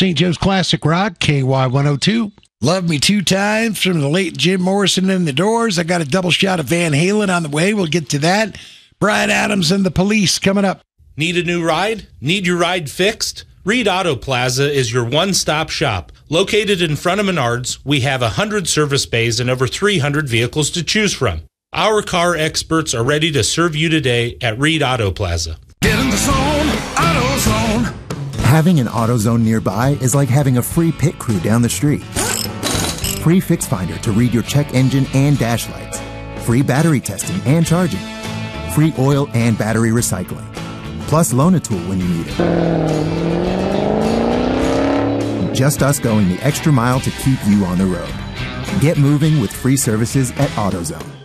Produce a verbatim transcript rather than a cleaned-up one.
Saint Joe's Classic Rock, K Y one oh two. Love Me Two Times from the late Jim Morrison and the Doors. I got a double shot of Van Halen on the way. We'll get to that. Bryan Adams and the Police coming up. Need a new ride? Need your ride fixed? Reed Auto Plaza is your one-stop shop. Located in front of Menards, we have one hundred service bays and over three hundred vehicles to choose from. Our car experts are ready to serve you today at Reed Auto Plaza. Get in the zone, AutoZone. Having an AutoZone nearby is like having a free pit crew down the street. Free Fix Finder to read your check engine and dash lights. Free battery testing and charging. Free oil and battery recycling. Plus loan a tool when you need it. Just us going the extra mile to keep you on the road. Get moving with free services at AutoZone.